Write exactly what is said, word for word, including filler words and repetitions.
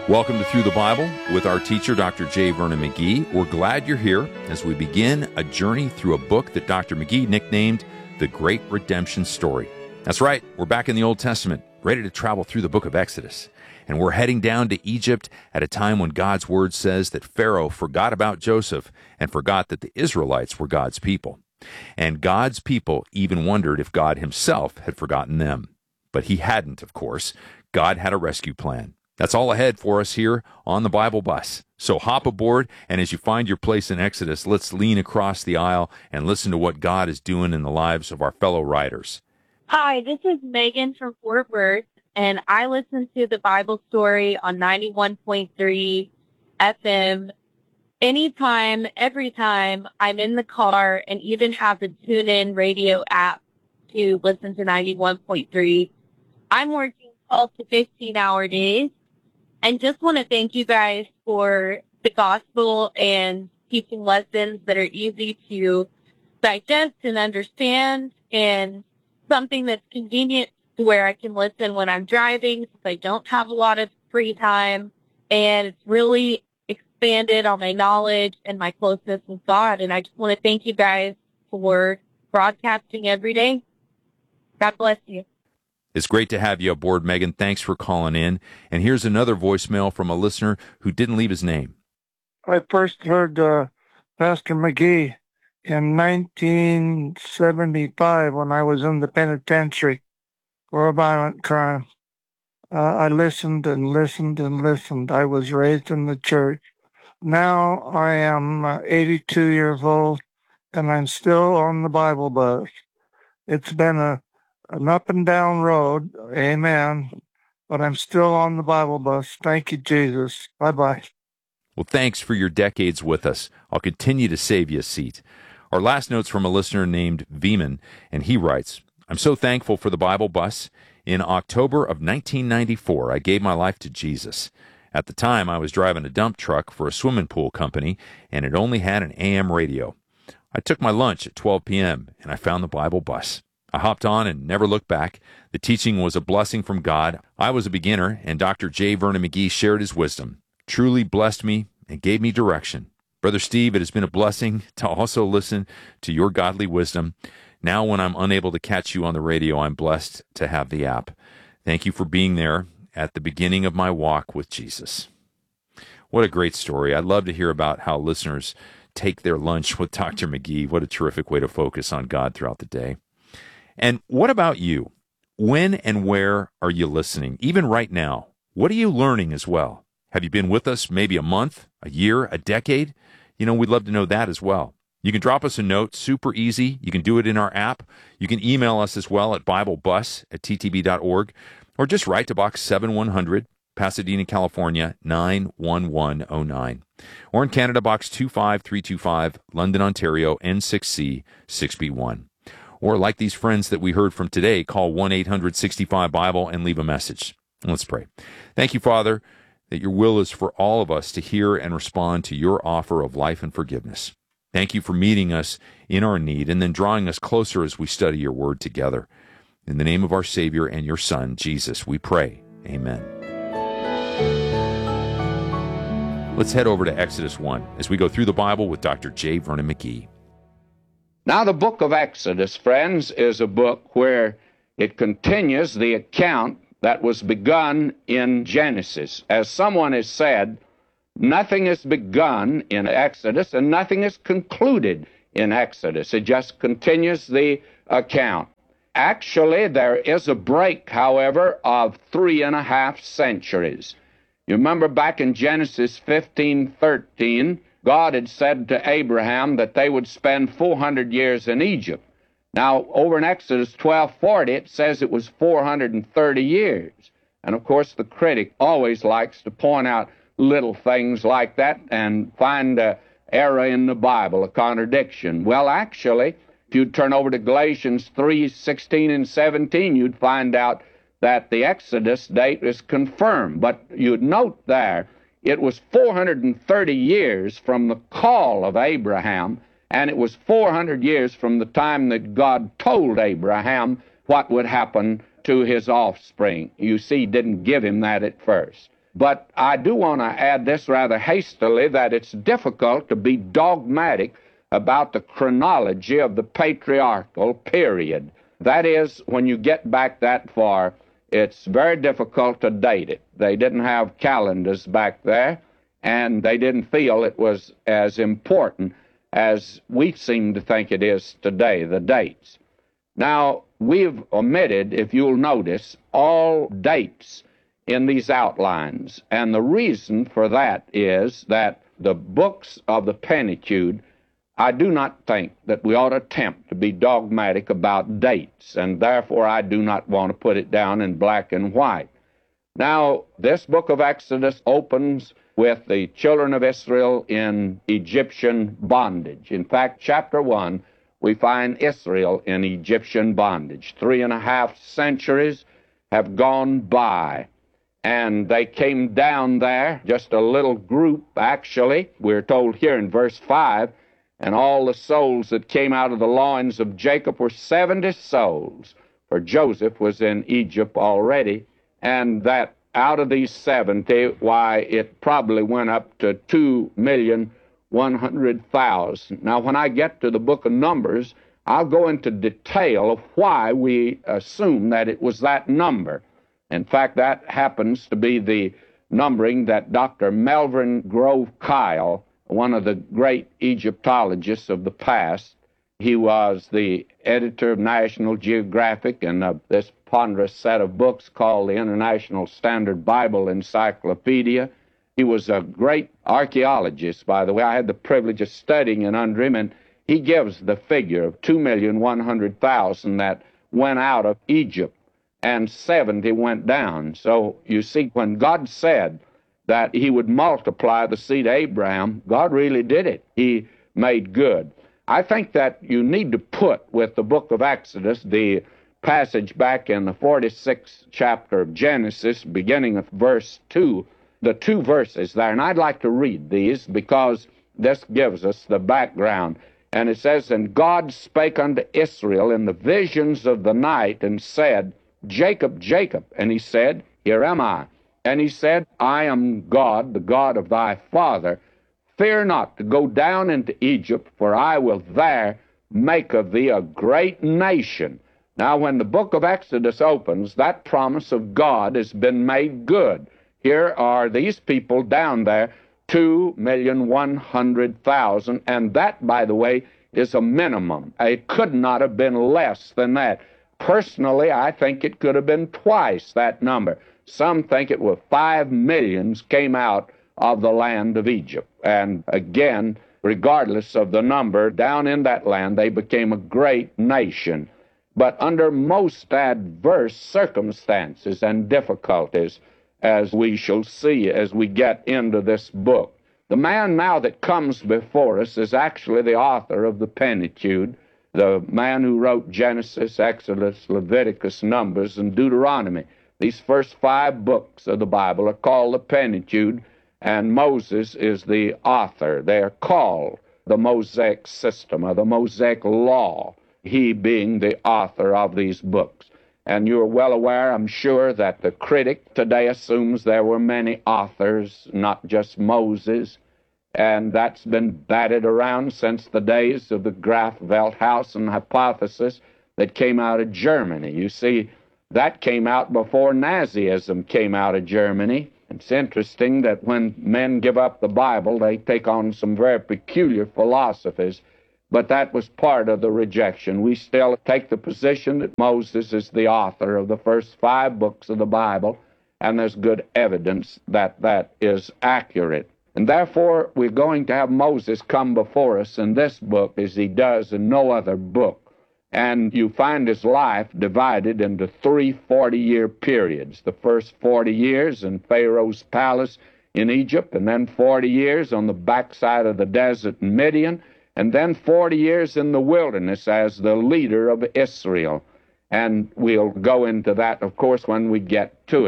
Welcome to Through the Bible with our teacher, Doctor J. Vernon McGee. We're glad you're here as we begin a journey through a book that Doctor McGee nicknamed The Great Redemption Story. That's right, we're back in the Old Testament, ready to travel through the book of Exodus. And we're heading down to Egypt at a time when God's word says that Pharaoh forgot about Joseph and forgot that the Israelites were God's people. And God's people even wondered if God himself had forgotten them. But he hadn't, of course. God had a rescue plan. That's all ahead for us here on the Bible Bus. So hop aboard, and as you find your place in Exodus, let's lean across the aisle and listen to what God is doing in the lives of our fellow riders. Hi, this is Megan from Fort Worth, and I listen to the Bible Story on ninety-one point three F M anytime, every time I'm in the car, and even have the TuneIn radio app to listen to ninety-one point three. I'm working twelve to fifteen hour days. And just want to thank you guys for the gospel and teaching lessons that are easy to digest and understand, and something that's convenient to where I can listen when I'm driving since I don't have a lot of free time. And it's really expanded on my knowledge and my closeness with God. And I just want to thank you guys for broadcasting every day. God bless you. It's great to have you aboard, Megan. Thanks for calling in. And here's another voicemail from a listener who didn't leave his name. I first heard uh, Pastor McGee in nineteen seventy-five when I was in the penitentiary for a violent crime. Uh, I listened and listened and listened. I was raised in the church. Now I am uh, eighty-two years old, and I'm still on the Bible Bus. It's been a an up and down road, amen, but I'm still on the Bible Bus. Thank you, Jesus. Bye-bye. Well, thanks for your decades with us. I'll continue to save you a seat. Our last note's from a listener named Veeman, and he writes, I'm so thankful for the Bible Bus. In October of nineteen ninety-four, I gave my life to Jesus. At the time, I was driving a dump truck for a swimming pool company, and it only had an A M radio. I took my lunch at twelve p.m., and I found the Bible Bus. I hopped on and never looked back. The teaching was a blessing from God. I was a beginner, and Doctor J. Vernon McGee shared his wisdom, truly blessed me and gave me direction. Brother Steve, it has been a blessing to also listen to your godly wisdom. Now when I'm unable to catch you on the radio, I'm blessed to have the app. Thank you for being there at the beginning of my walk with Jesus. What a great story. I'd love to hear about how listeners take their lunch with Doctor McGee. What a terrific way to focus on God throughout the day. And what about you? When and where are you listening? Even right now, what are you learning as well? Have you been with us maybe a month, a year, a decade? You know, we'd love to know that as well. You can drop us a note, super easy. You can do it in our app. You can email us as well at biblebus at t t b dot org, or just write to Box seven one hundred, Pasadena, California, nine one one oh nine. Or in Canada, Box two five three two five, London, Ontario, N six C six B one. Or like these friends that we heard from today, call one eight hundred sixty-five Bible and leave a message. Let's pray. Thank you, Father, that your will is for all of us to hear and respond to your offer of life and forgiveness. Thank you for meeting us in our need and then drawing us closer as we study your word together. In the name of our Savior and your Son, Jesus, we pray. Amen. Let's head over to Exodus one as we go through the Bible with Doctor J. Vernon McGee. Now, the book of Exodus, friends, is a book where it continues the account that was begun in Genesis. As someone has said, nothing is begun in Exodus and nothing is concluded in Exodus. It just continues the account. Actually, there is a break, however, of three and a half centuries. You remember back in Genesis fifteen thirteen, God had said to Abraham that they would spend four hundred years in Egypt. Now, over in Exodus twelve forty, it says it was four hundred thirty years. And, of course, the critic always likes to point out little things like that and find an error in the Bible, a contradiction. Well, actually, if you'd turn over to Galatians three sixteen and seventeen, you'd find out that the Exodus date is confirmed. But you'd note there, it was four hundred thirty years from the call of Abraham, and it was four hundred years from the time that God told Abraham what would happen to his offspring. You see, he didn't give him that at first. But I do want to add this rather hastily, that it's difficult to be dogmatic about the chronology of the patriarchal period. That is, when you get back that far, it's very difficult to date it. They didn't have calendars back there, and they didn't feel it was as important as we seem to think it is today, the dates. Now, we've omitted, if you'll notice, all dates in these outlines, and the reason for that is that the books of the Pentateuch, I do not think that we ought to attempt to be dogmatic about dates, and therefore I do not want to put it down in black and white. Now, this book of Exodus opens with the children of Israel in Egyptian bondage. In fact, chapter one, we find Israel in Egyptian bondage. Three and a half centuries have gone by, and they came down there, just a little group, actually. We're told here in verse five, and all the souls that came out of the loins of Jacob were seventy souls, for Joseph was in Egypt already, and that out of these seventy, why, it probably went up to two million one hundred thousand. Now, when I get to the book of Numbers, I'll go into detail of why we assume that it was that number. In fact, that happens to be the numbering that Doctor Melvin Grove Kyle, one of the great Egyptologists of the past, he was the editor of National Geographic and of this ponderous set of books called the International Standard Bible Encyclopedia. He was a great archaeologist, by the way. I had the privilege of studying it under him, and he gives the figure of two million one hundred thousand that went out of Egypt, and seventy went down. So you see, when God said that he would multiply the seed of Abraham, God really did it. He made good. I think that you need to put with the book of Exodus the passage back in the forty-sixth chapter of Genesis, beginning with verse two, the two verses there. And I'd like to read these because this gives us the background. And it says, "And God spake unto Israel in the visions of the night, and said, Jacob, Jacob. And he said, Here am I. And he said, I am God, the God of thy father. Fear not to go down into Egypt, for I will there make of thee a great nation." Now, when the book of Exodus opens, that promise of God has been made good. Here are these people down there, two million one hundred thousand, and that, by the way, is a minimum. It could not have been less than that. Personally, I think it could have been twice that number. Some think it was five millions came out of the land of Egypt. And again, regardless of the number, down in that land, they became a great nation. But under most adverse circumstances and difficulties, as we shall see as we get into this book. The man now that comes before us is actually the author of the Pentateuch, the man who wrote Genesis, Exodus, Leviticus, Numbers, and Deuteronomy. These first five books of the Bible are called the Pentateuch, and Moses is the author. They are called the Mosaic system or the Mosaic law, he being the author of these books. And you're well aware, I'm sure, that the critic today assumes there were many authors, not just Moses, and that's been batted around since the days of the Graf Velthausen hypothesis that came out of Germany. You see, that came out before Nazism came out of Germany. It's interesting that when men give up the Bible, they take on some very peculiar philosophies, but that was part of the rejection. We still take the position that Moses is the author of the first five books of the Bible, and there's good evidence that that is accurate. And therefore, we're going to have Moses come before us in this book as he does in no other book. And you find his life divided into three forty-year periods. The first forty years in Pharaoh's palace in Egypt, and then forty years on the backside of the desert in Midian, and then forty years in the wilderness as the leader of Israel. And we'll go into that, of course, when we get to it.